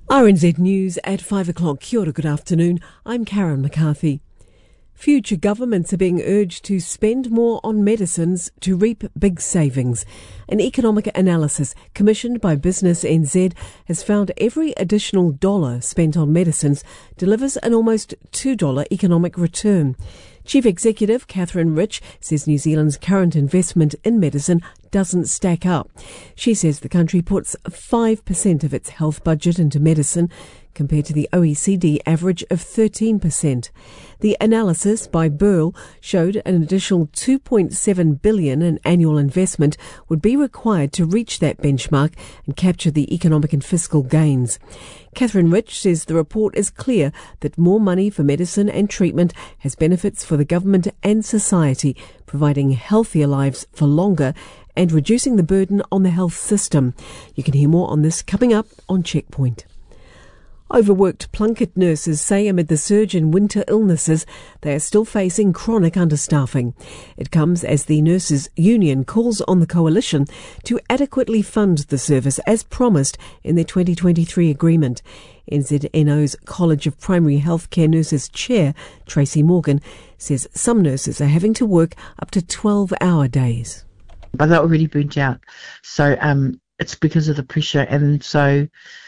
RNZ News at 5 o'clock. Kia ora, good afternoon. I'm Karen McCarthy. Future governments are being urged to spend more on medicines to reap big savings. An economic analysis commissioned by Business NZ has found every additional dollar spent on medicines delivers an almost $2 economic return. Chief Executive Catherine Rich says New Zealand's current investment in medicine doesn't stack up. She says the country puts 5% of its health budget into medicine, compared to the OECD average of 13%. The analysis by Burl showed an additional $2.7 billion in annual investment would be required to reach that benchmark and capture the economic and fiscal gains. Catherine Rich says the report is clear that more money for medicine and treatment has benefits for the government and society, providing healthier lives for longer and reducing the burden on the health system. You can hear more on this coming up on Checkpoint. Overworked Plunket nurses say amid the surge in winter illnesses, they are still facing chronic understaffing. It comes as the Nurses Union calls on the coalition to adequately fund the service as promised in their 2023 agreement. NZNO's College of Primary Healthcare Nurses Chair, Tracy Morgan, says some nurses are having to work up to 12-hour days. But they're already burnt out. So it's because of the pressure, and so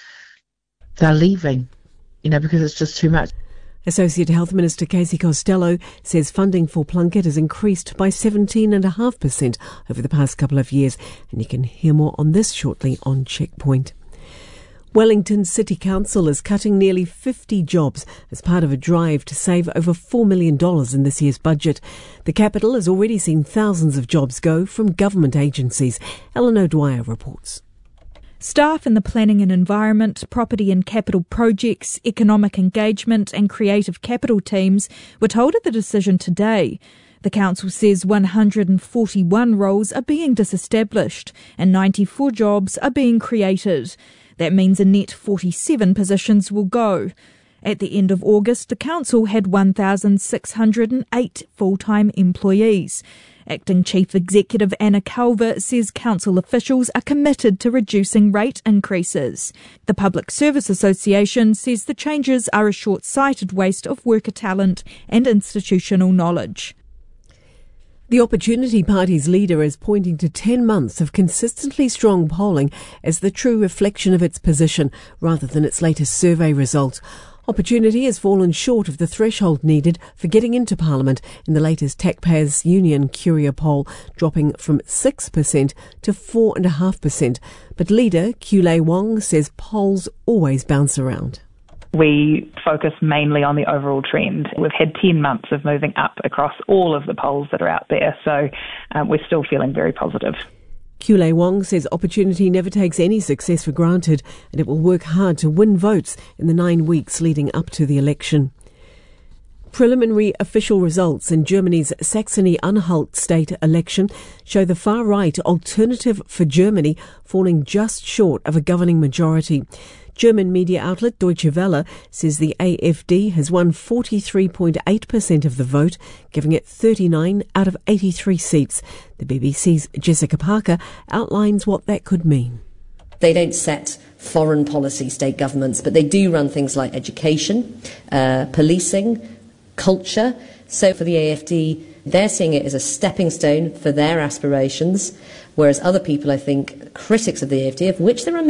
they're leaving, because it's just too much. Associate Health Minister Casey Costello says funding for Plunket has increased by 17.5% over the past couple of years, and you can hear more on this shortly on Checkpoint. Wellington City Council is cutting nearly 50 jobs as part of a drive to save over $4 million in this year's budget. The capital has already seen thousands of jobs go from government agencies. Ellen O'Dwyer reports. Staff in the planning and environment, property and capital projects, economic engagement and creative capital teams were told of the decision today. The council says 141 roles are being disestablished and 94 jobs are being created. That means a net 47 positions will go. At the end of August, the council had 1,608 full-time employees. Acting Chief Executive Anna Culver says council officials are committed to reducing rate increases. The Public Service Association says the changes are a short-sighted waste of worker talent and institutional knowledge. The Opportunity Party's leader is pointing to 10 months of consistently strong polling as the true reflection of its position, rather than its latest survey result. Opportunity has fallen short of the threshold needed for getting into Parliament in the latest Taxpayers Union Curia poll, dropping from 6% to 4.5%. But leader Kulei Wong says polls always bounce around. We focus mainly on the overall trend. We've had 10 months of moving up across all of the polls that are out there, so we're still feeling very positive. Kulei Wong says Opportunity never takes any success for granted, and it will work hard to win votes in the 9 weeks leading up to the election. Preliminary official results in Germany's Saxony-Anhalt state election show the far-right Alternative for Germany falling just short of a governing majority. German media outlet Deutsche Welle says the AfD has won 43.8% of the vote, giving it 39 out of 83 seats. The BBC's Jessica Parker outlines what that could mean. They don't set foreign policy, state governments, but they do run things like education, policing, culture. So for the AfD, they're seeing it as a stepping stone for their aspirations, whereas other people, I think, critics of the AfD, of which there are